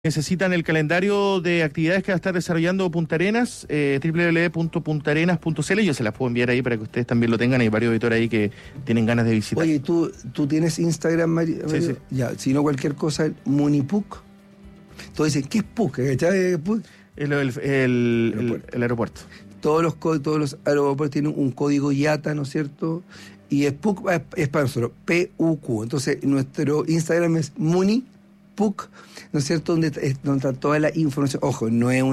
Necesitan el calendario de actividades que va a estar desarrollando Punta Arenas, www.puntarenas.cl. Yo se las puedo enviar ahí para que ustedes también lo tengan. Hay varios editores ahí que tienen ganas de visitar. Oye, ¿tú tienes Instagram, Mario? Sí, sí. Ya, si no cualquier cosa, Munipuc. Todos dicen, ¿qué es PUC? ¿Cachai? PUC. El aeropuerto. Todos los aeropuertos tienen un código IATA, ¿no es cierto? Y es PUC es para nosotros, PUQ. Entonces, nuestro Instagram es Munipuc, ¿no es cierto? Donde está toda la información. Ojo, no es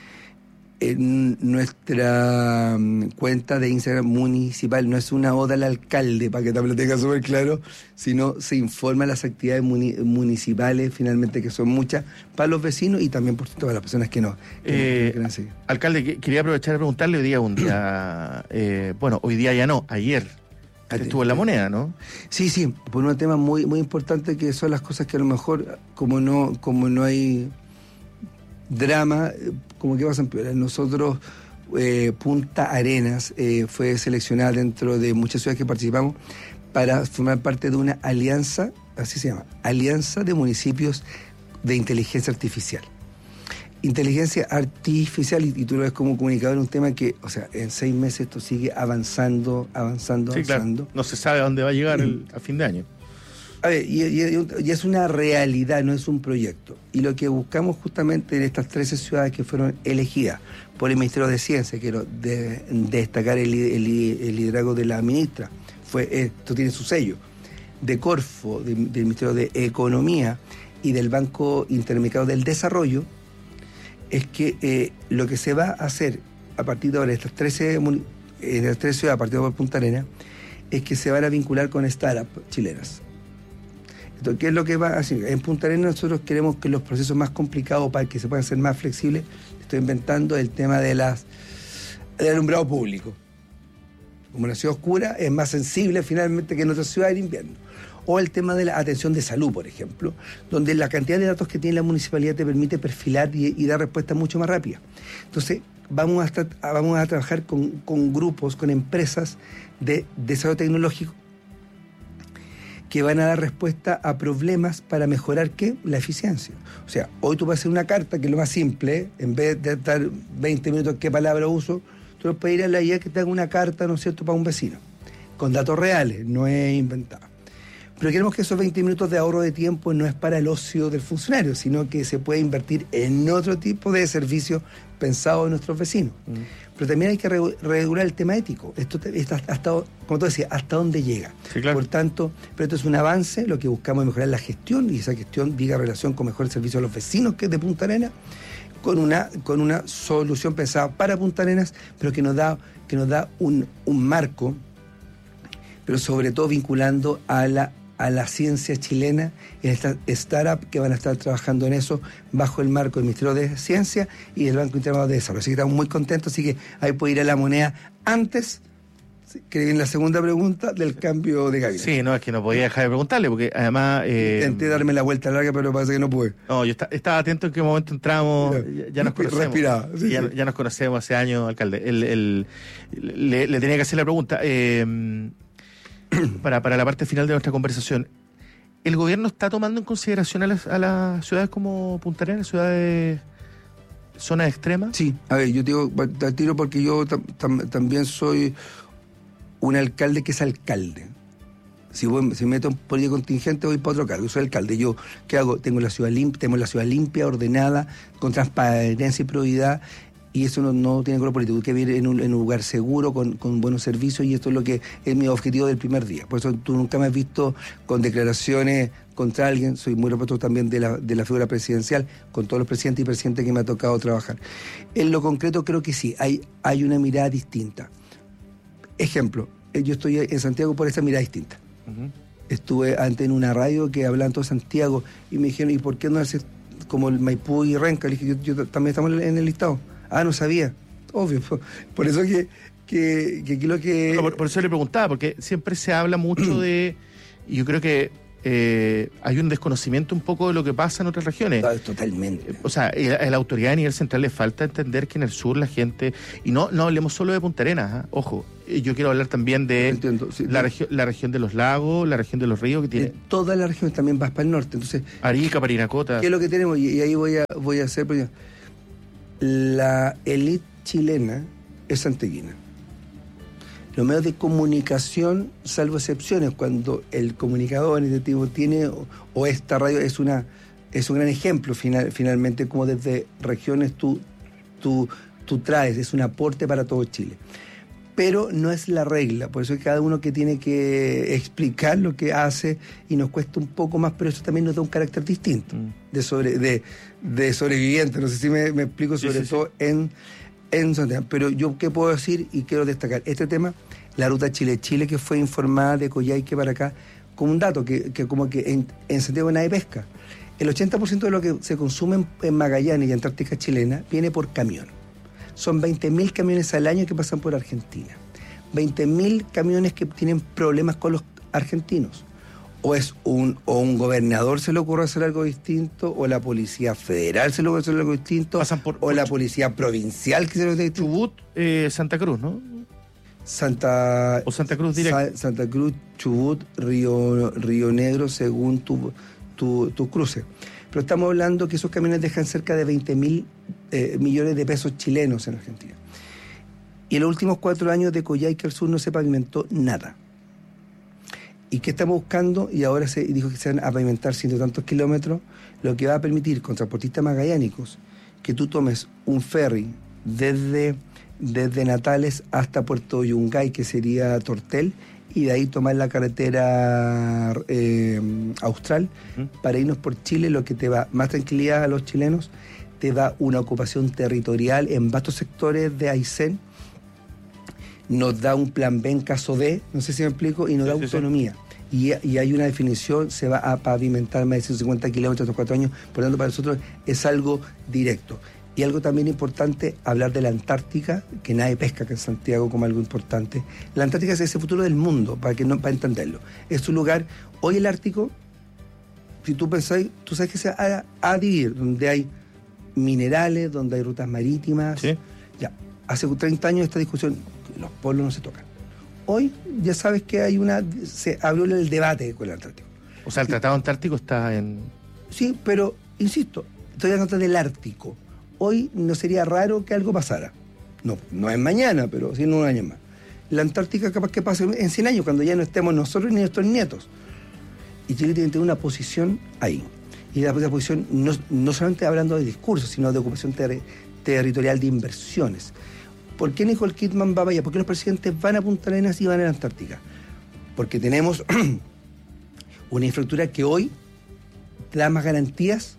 nuestra cuenta de Instagram municipal, no es una oda al alcalde, para que también lo tenga súper claro, sino se informa de las actividades municipales, finalmente, que son muchas, para los vecinos y también, por cierto, para las personas que no. Alcalde, quería aprovechar de preguntarle hoy día, bueno, hoy día ya no, ayer. Estuvo en La Moneda, ¿no? Sí, por un tema muy, muy importante, que son las cosas que a lo mejor, como no hay drama, como que vas a empeorar. Nosotros, Punta Arenas, fue seleccionada dentro de muchas ciudades que participamos para formar parte de una alianza, así se llama, Alianza de Municipios de Inteligencia Artificial. Inteligencia artificial, y tú lo ves como comunicador, en un tema que, o sea, en 6 meses esto sigue avanzando. Sí, claro. No se sabe a dónde va a llegar a fin de año. A ver, y es una realidad, no es un proyecto. Y lo que buscamos justamente en estas 13 ciudades que fueron elegidas por el Ministerio de Ciencia, quiero destacar el liderazgo de la ministra, esto tiene su sello, de Corfo, del Ministerio de Economía y del Banco Interamericano del Desarrollo, es que lo que se va a hacer a partir de ahora, estas 13 ciudades, a partir de Punta Arenas, es que se van a vincular con startups chilenas. Entonces, ¿qué es lo que va a hacer? En Punta Arenas nosotros queremos que los procesos más complicados, para que se puedan hacer más flexibles, estoy inventando el tema del alumbrado público. Como la ciudad oscura es más sensible finalmente que en otras ciudades en invierno. O el tema de la atención de salud, por ejemplo, donde la cantidad de datos que tiene la municipalidad te permite perfilar y dar respuestas mucho más rápidas. Entonces, vamos a trabajar con grupos, con empresas de desarrollo tecnológico que van a dar respuesta a problemas para mejorar, ¿qué? La eficiencia. O sea, hoy tú vas a hacer una carta, que es lo más simple, en vez de estar 20 minutos qué palabra uso, tú puedes ir a la IA que te haga una carta, ¿no es cierto?, para un vecino, con datos reales, no es inventado. Pero queremos que esos 20 minutos de ahorro de tiempo no es para el ocio del funcionario, sino que se puede invertir en otro tipo de servicios pensados en nuestros vecinos. Pero también hay que regular el tema ético. Esto hasta, como tú decías, hasta dónde llega. Sí, claro. Por tanto, pero esto es un avance, lo que buscamos es mejorar la gestión, y esa gestión diga relación con mejor servicio a los vecinos, que es de Punta Arenas, con una solución pensada para Punta Arenas, pero que nos da un marco, pero sobre todo vinculando a la ciencia chilena, en esta startup que van a estar trabajando en eso bajo el marco del Ministerio de Ciencia y del Banco Interamericano de Desarrollo. Así que estamos muy contentos, así que ahí puede ir a La Moneda antes, que viene la segunda pregunta, del cambio de gabinete. Sí, no, es que no podía dejar de preguntarle, porque además... Intenté darme la vuelta larga, pero parece que no pude. No, yo estaba atento en qué momento entramos, ya nos conocemos. Respiraba. Sí, ya nos conocemos hace años, alcalde. Le tenía que hacer la pregunta... para la parte final de nuestra conversación, ¿el gobierno está tomando en consideración a las ciudades como Punta Arenas, ciudades, zonas extremas? Sí, a ver, yo te digo, te tiro porque yo también soy un alcalde que es alcalde. Si me meto en política contingente, voy para otro cargo. Yo soy alcalde. Yo, ¿qué hago? Tenemos la ciudad limpia, ordenada, con transparencia y probidad. Y eso no tiene color político, hay que vivir en un lugar seguro, con buenos servicios, y esto es lo que es mi objetivo del primer día. Por eso tú nunca me has visto con declaraciones contra alguien. Soy muy respetuoso también de la figura presidencial, con todos los presidentes y presidentes que me ha tocado trabajar. En lo concreto creo que sí, hay una mirada distinta. Ejemplo, yo estoy en Santiago por esa mirada distinta. Uh-huh. Estuve antes en una radio que hablaban todo Santiago y me dijeron, ¿y por qué no haces como el Maipú y Renca? Le dije, yo también estamos en el listado. Ah, no sabía. Obvio. Por eso que aquí lo que... Por eso le preguntaba, porque siempre se habla mucho de... Y yo creo que hay un desconocimiento un poco de lo que pasa en otras regiones. Totalmente. O sea, a la autoridad a nivel central le falta entender que en el sur la gente, y no hablemos solo de Punta Arenas, ojo, yo quiero hablar también de la región de los lagos, la región de los ríos, que tiene... Toda la región también vas para el norte, entonces... Arica, Parinacota... ¿Qué es lo que tenemos? Y ahí voy a hacer... La élite chilena es santiaguina. Los medios de comunicación, salvo excepciones, cuando el comunicador en este tipo tiene, o esta radio es un gran ejemplo finalmente, como desde regiones tú traes, es un aporte para todo Chile. Pero no es la regla, por eso es cada uno que tiene que explicar lo que hace y nos cuesta un poco más, pero eso también nos da un carácter distinto de sobreviviente. No sé si me explico, sobre todo en Santiago. Pero yo qué puedo decir y quiero destacar este tema, la ruta Chile-Chile, que fue informada de Coyhaique para acá, con un dato que como que en Santiago nadie pesca. El 80% de lo que se consume en Magallanes y Antártica chilena viene por camión. Son 20.000 camiones al año que pasan por Argentina. 20.000 camiones que tienen problemas con los argentinos. O un gobernador se le ocurre hacer algo distinto, o la policía federal se le ocurre hacer algo distinto, o la policía provincial que se le ocurre distinto. Chubut, Santa Cruz, ¿no? Santa Cruz directo. Santa Cruz, Chubut, Río Negro, según tu cruce. Pero estamos hablando que esos camiones dejan cerca de 20.000 millones de pesos chilenos en Argentina. Y en los últimos 4 años de Coyhaique al sur no se pavimentó nada. ¿Y qué estamos buscando? Y ahora se dijo que se van a pavimentar 100 y tantos kilómetros, lo que va a permitir con transportistas magallánicos que tú tomes un ferry desde Natales hasta Puerto Yungay, que sería Tortel, y de ahí tomar la carretera austral para irnos por Chile, lo que te da más tranquilidad a los chilenos, te da una ocupación territorial en vastos sectores de Aysén, nos da un plan B en caso de, no sé si me explico, y nos da autonomía. Y hay una definición, se va a pavimentar más de 150 kilómetros estos 4 años, por lo tanto para nosotros es algo directo. Y algo también importante, hablar de la Antártica, que nadie pesca acá en Santiago como algo importante. La Antártica es ese futuro del mundo, para entenderlo. Es un lugar, hoy el Ártico, si tú pensáis, tú sabes que se va a dividir, donde hay minerales, donde hay rutas marítimas. ¿Sí? Ya, hace 30 años esta discusión, los polos no se tocan. Hoy ya sabes que se abrió el debate con el Antártico. O sea, el Tratado Antártico está en... Sí, pero, insisto, estoy hablando del Ártico. Hoy no sería raro que algo pasara. No es mañana, pero sí en un año más. La Antártica capaz que pase en 100 años, cuando ya no estemos nosotros ni nuestros nietos. Y Chile tiene que tener una posición ahí. Y la posición no solamente hablando de discursos, sino de ocupación territorial de inversiones. ¿Por qué Nicole Kidman va para allá? ¿Por qué los presidentes van a Punta Arenas y van a la Antártica? Porque tenemos una infraestructura que hoy da más garantías.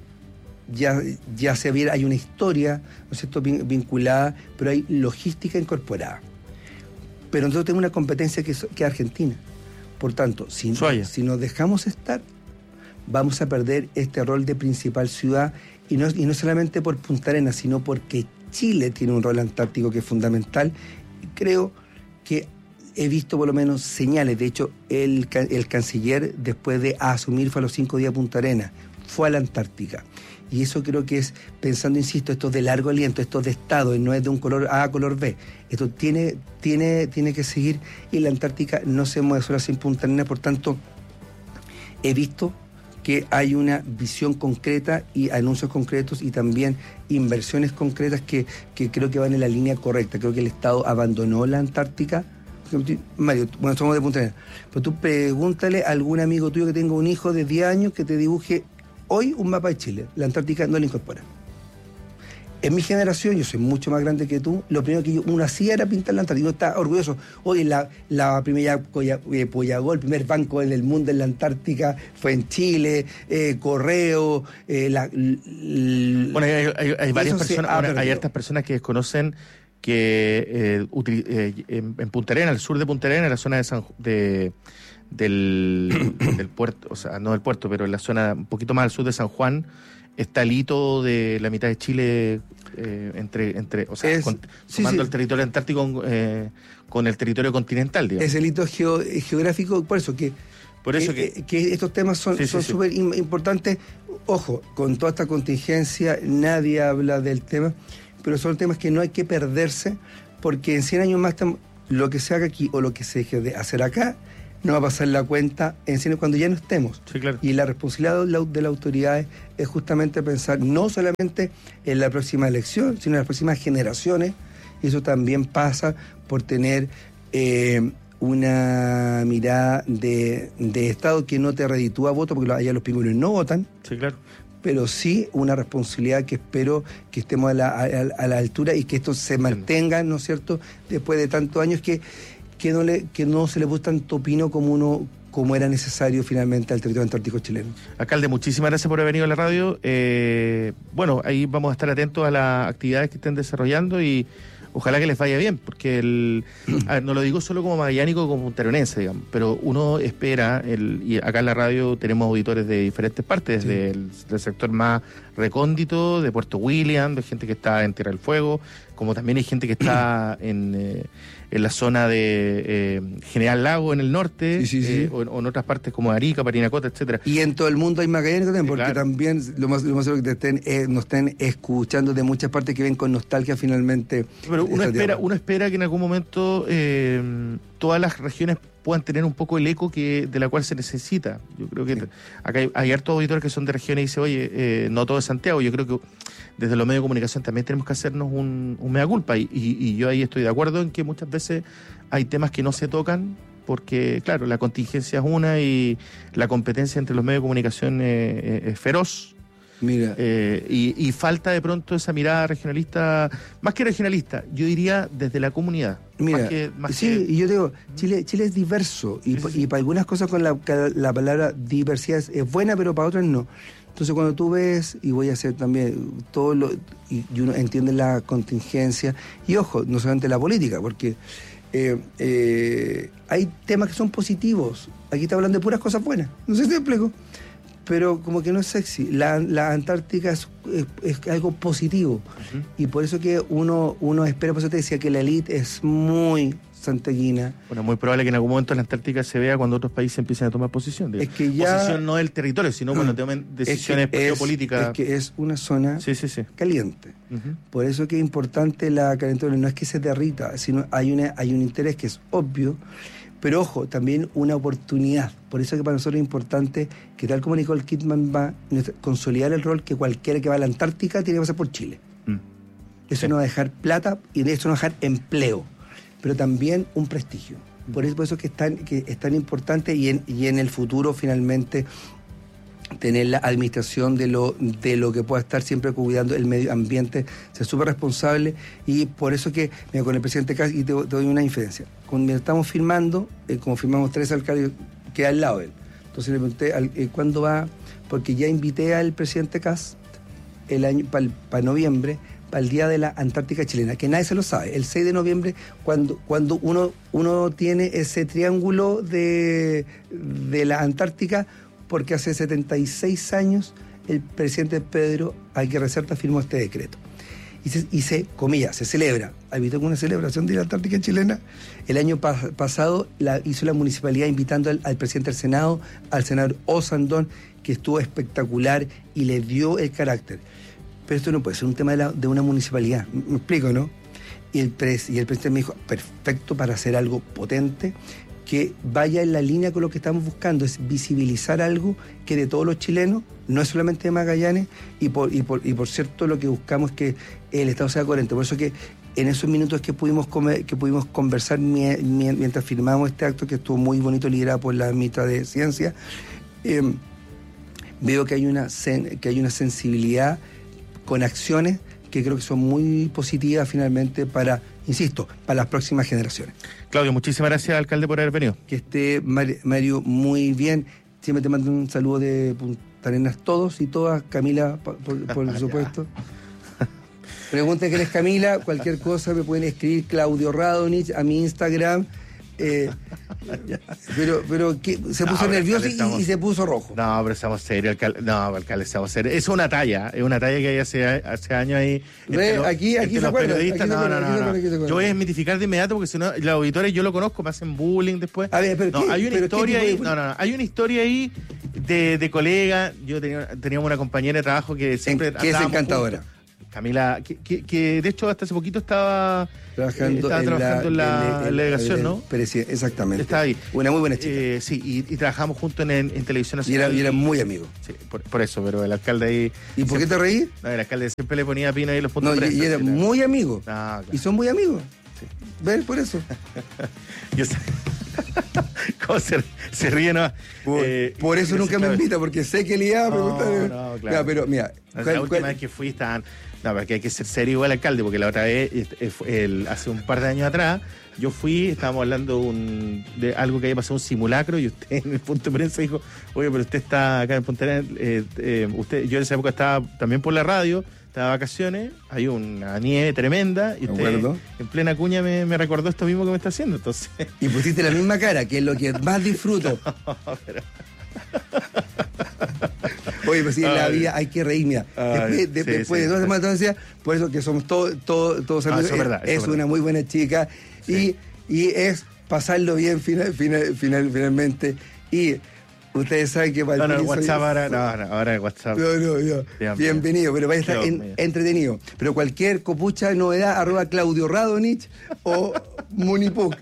Ya se viera, hay una historia, ¿no es cierto?, vinculada, pero hay logística incorporada. Pero nosotros tenemos una competencia que es Argentina. Por tanto, si nos dejamos estar, vamos a perder este rol de principal ciudad, y no solamente por Punta Arenas, sino porque Chile tiene un rol antártico que es fundamental. Y creo que he visto por lo menos señales. De hecho, el canciller, después de asumir, fue a los 5 días a Punta Arenas, fue a la Antártica. Y eso creo que es, pensando, insisto, esto de largo aliento, esto de estado, no es de un color A a color B. Esto tiene que seguir, y la Antártica no se mueve sola sin Punta Arenas. Por tanto, he visto que hay una visión concreta y anuncios concretos y también inversiones concretas que creo que van en la línea correcta. Creo que el Estado abandonó la Antártica. Mario, bueno, somos de Punta Arenas, pero tú pregúntale a algún amigo tuyo que tenga un hijo de 10 años que te dibuje hoy un mapa de Chile. La Antártica no la incorpora. En mi generación, yo soy mucho más grande que tú, lo primero que uno hacía era pintar la Antártica. Uno está orgulloso. Hoy la primera Pollagó, el primer banco del mundo en la Antártica fue en Chile, Correo, Bueno, hay varias personas, ahora hay hartas personas que desconocen que en Punta Arenas, al sur de Punta Arenas, en la zona del puerto, o sea, no del puerto, pero en la zona un poquito más al sur de San Juan, está el hito de la mitad de Chile, sumando el territorio antártico con el territorio continental, digamos. Es el hito geográfico, por eso que Por eso que estos temas son súper importantes. Ojo, con toda esta contingencia nadie habla del tema, pero son temas que no hay que perderse, porque en 100 años más lo que se haga aquí o lo que se deje de hacer acá no va a pasar la cuenta en 100 años cuando ya no estemos. Sí, claro. Y la responsabilidad de las autoridades es justamente pensar no solamente en la próxima elección, sino en las próximas generaciones, y eso también pasa por tener una mirada de Estado que no te reditúa voto, porque allá los pingüinos no votan. Sí, claro. Pero sí una responsabilidad que espero que estemos a la altura y que esto se mantenga, ¿no es cierto?, después de tantos años que no se le puso tanto pino como era necesario finalmente al territorio antártico chileno. Alcalde, muchísimas gracias por haber venido a la radio. Bueno, ahí vamos a estar atentos a las actividades que estén desarrollando y ojalá que les vaya bien, porque no lo digo solo como magallánico, como puntarenense, digamos, pero uno espera, y acá en la radio tenemos auditores de diferentes partes, sí, del sector más recóndito, de Puerto William, de gente que está en Tierra del Fuego, como también hay gente que está en la zona de General Lago, en el norte, sí. O en otras partes como Arica, Parinacota, etcétera. Y en todo el mundo hay magallánicos también, porque claro, también lo más seguro que nos estén escuchando de muchas partes que ven con nostalgia finalmente. Pero uno espera que en algún momento todas las regiones puedan tener un poco el eco de la cual se necesita. Yo creo que acá hay hartos auditores que son de regiones y dicen, oye, no todo es Santiago. Yo creo que desde los medios de comunicación también tenemos que hacernos un mea culpa, y yo ahí estoy de acuerdo en que muchas veces hay temas que no se tocan porque, claro, la contingencia es una y la competencia entre los medios de comunicación es feroz. Mira. Y falta de pronto esa mirada regionalista, más que regionalista, yo diría desde la comunidad. Mira, y yo digo, Chile es diverso, y para algunas cosas con la palabra diversidad es buena, pero para otras no. Entonces cuando tú ves, y voy a hacer también y uno entiende la contingencia, y ojo, no solamente la política, porque hay temas que son positivos. Aquí está hablando de puras cosas buenas, no sé si te explico, pero como que no es sexy. La Antártica es algo positivo, y por eso que uno espera, por eso te decía que la élite es muy santiaguina. Bueno, muy probable que en algún momento la Antártica se vea cuando otros países empiecen a tomar posición. Es que ya... Posición no del territorio, sino cuando tomen decisiones geopolíticas. Es que es una zona caliente. Por eso que es importante la calentura. No es que se derrita, sino hay un interés que es obvio, pero ojo, también una oportunidad. Por eso que para nosotros es importante que, tal como Nicole Kidman va, consolidar el rol que cualquiera que va a la Antártica tiene que pasar por Chile. Eso no va a dejar plata, y de eso no va a dejar empleo, pero también un prestigio. Por eso que es tan importante, y en el futuro finalmente tener la administración de lo que pueda estar siempre cuidando el medio ambiente, ser súper responsable. Y por eso que, mira, con el presidente Kast, y te doy una inferencia, cuando estamos firmando, como firmamos 3 alcaldes, queda al lado de él. Entonces le pregunté cuándo va, porque ya invité al presidente Kast el año para noviembre, para el Día de la Antártica Chilena, que nadie se lo sabe, el 6 de noviembre, cuando uno tiene ese triángulo de la Antártica, porque hace 76 años el presidente Pedro Aguirre Cerda firmó este decreto. Y se celebra. ¿Habitó con una celebración de la Antártica Chilena? El año pasado hizo la municipalidad invitando al presidente del Senado, al senador Osandón, que estuvo espectacular y le dio el carácter. Pero esto no puede ser un tema de una municipalidad. ¿Me explico, no? Y el presidente me dijo, perfecto, para hacer algo potente, que vaya en la línea con lo que estamos buscando, es visibilizar algo que de todos los chilenos, no es solamente de Magallanes, y por cierto lo que buscamos es que el Estado sea coherente. Por eso que en esos minutos que pudimos conversar mientras firmamos este acto, que estuvo muy bonito, liderado por la ministra de Ciencia, veo que hay una sensibilidad con acciones que creo que son muy positivas finalmente para las próximas generaciones. Claudio, muchísimas gracias, alcalde, por haber venido. Que esté Mario muy bien. Siempre te mando un saludo de Punta Arenas todos y todas. Camila, por supuesto. Pregunten quién es Camila, cualquier cosa me pueden escribir Claudio Radonich a mi Instagram. Pero que se puso nervioso y se puso rojo. No, pero estamos serios, alcalde. No, alcalde, estamos serios. Es una talla que hay hace años ahí. Aquí se acuerdan. No. Yo voy a desmitificar de inmediato porque si no, los auditores yo lo conozco, me hacen bullying después. A ver, pero hay una historia ahí. Hay una historia ahí de colega. Yo teníamos una compañera de trabajo que siempre. Que es encantadora. Camila, que de hecho hasta hace poquito estaba trabajando en la delegación, ¿no? Exactamente. Estaba ahí. Una muy buena chica. Sí, y trabajamos juntos en Televisión Nacional. Y eran muy amigos. Sí, por eso, pero el alcalde ahí... ¿Y por qué te reí? No, el alcalde siempre le ponía pino ahí los puntos. No, y eran muy amigos. Ah, claro. Y son muy amigos. Sí. ¿Ves? Por eso. Yo sé. ¿Cómo se ríe? No? Por eso nunca me invita, porque sé que le iba a preguntar. No, claro. Ya, pero mira. La última vez que fui estaban... No, porque hay que ser serio igual alcalde, porque la otra vez, hace un par de años atrás, yo fui, estábamos hablando de algo que había pasado, un simulacro, y usted en el punto de prensa dijo, oye, pero usted está acá en Punta Arenas, yo en esa época estaba también por la radio, estaba de vacaciones, hay una nieve tremenda, y usted en plena cuña me recordó esto mismo que me está haciendo, entonces... Y pusiste la misma cara, que es lo que más disfruto. No, pero... Oye, pues sí, en la vida hay que reír, mira. Después de 2 semanas, por eso que somos todos amigos. Eso es verdad. Es una muy buena chica y es pasarlo bien finalmente. Y ustedes saben que para el WhatsApp ahora el WhatsApp. Bienvenido, pero vaya a estar entretenido. Pero cualquier copucha, novedad, @Claudio Radonich o Munipuc.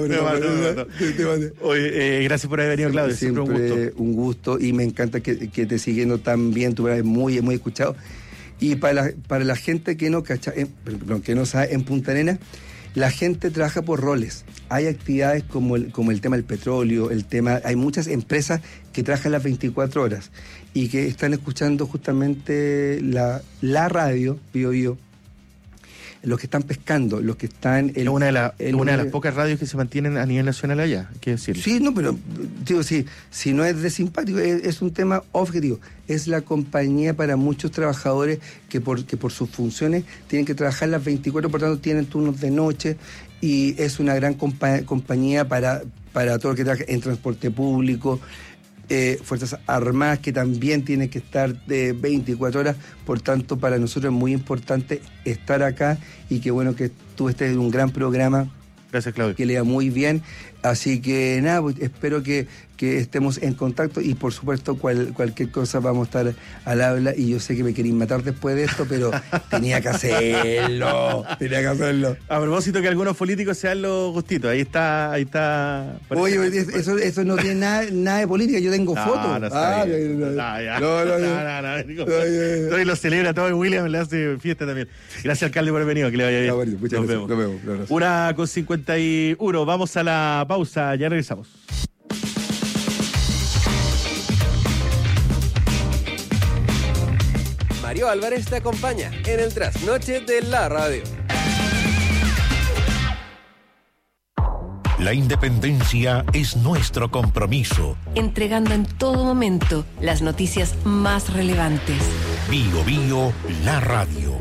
Oye, gracias por haber venido, Claudio. Siempre un gusto y me encanta que te siguiendo tan bien, tu es muy escuchado. Y para la gente que no cacha, que no sabe, en Punta Arenas, la gente trabaja por roles. Hay actividades como el tema del petróleo, hay muchas empresas que trabajan las 24 horas y que están escuchando justamente la radio, Bio, los que están pescando, los que están... una de las pocas radios que se mantienen a nivel nacional allá, hay que decirlo. Sí, no, pero digo, si no es de simpático, es un tema objetivo. Es la compañía para muchos trabajadores que por sus funciones tienen que trabajar las 24, por tanto tienen turnos de noche, y es una gran compañía para todo el que trabaja en transporte público, Fuerzas Armadas, que también tienen que estar de 24 horas, por tanto para nosotros es muy importante estar acá, y qué bueno que tú estés en un gran programa. Gracias, Claudio. Que le va muy bien, así que nada, pues, espero que estemos en contacto, y por supuesto cualquier cosa vamos a estar al habla, y yo sé que me queréis matar después de esto, pero tenía que hacerlo. A propósito que algunos políticos se dan los gustitos, ahí está. Oye, eso no tiene nada de política, yo tengo fotos. No, y lo celebra todo, y William le hace fiesta también. Gracias, alcalde, por haber venido, que le vaya bien. Nos vemos. 1:51, vamos a la pausa, ya regresamos. Mario Álvarez te acompaña en el trasnoche de la radio. La independencia es nuestro compromiso. Entregando en todo momento las noticias más relevantes. Bio, la radio.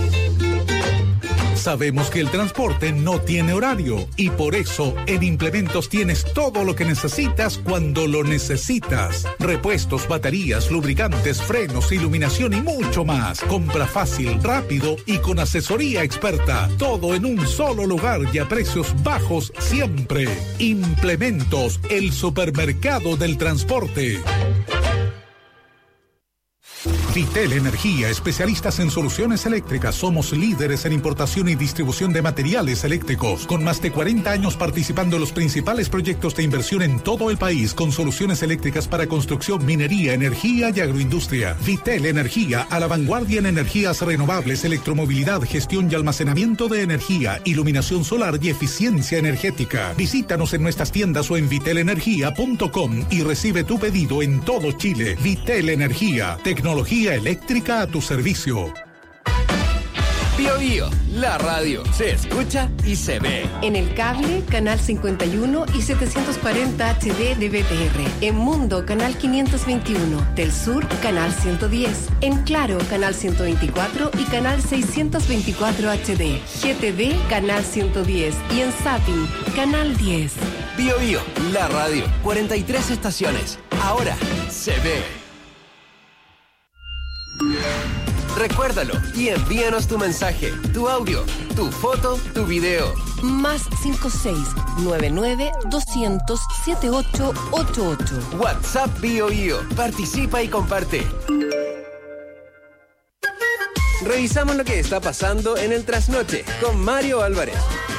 Sabemos que el transporte no tiene horario y por eso en Implementos tienes todo lo que necesitas cuando lo necesitas. Repuestos, baterías, lubricantes, frenos, iluminación y mucho más. Compra fácil, rápido y con asesoría experta. Todo en un solo lugar y a precios bajos siempre. Implementos, el supermercado del transporte. Vitel Energía, especialistas en soluciones eléctricas. Somos líderes en importación y distribución de materiales eléctricos. Con más de 40 años participando en los principales proyectos de inversión en todo el país, con soluciones eléctricas para construcción, minería, energía y agroindustria. Vitel Energía, a la vanguardia en energías renovables, electromovilidad, gestión y almacenamiento de energía, iluminación solar y eficiencia energética. Visítanos en nuestras tiendas o en vitelenergia.com y recibe tu pedido en todo Chile. Vitel Energía, tecnología eléctrica a tu servicio. Bio, la radio se escucha y se ve. En el cable, canal 51 y 740 HD de BTR. En Mundo, canal 521. Del Sur, canal 110. En Claro, canal 124 y canal 624 HD. GTV, canal 110. Y en Zapping, canal 10. Bio Bio, la radio. 43 estaciones. Ahora se ve. Recuérdalo y envíanos tu mensaje, tu audio, tu foto, tu video. Más 56-99-200-7888. WhatsApp Bio Bio. Participa y comparte. Revisamos lo que está pasando en el trasnoche con Mario Álvarez.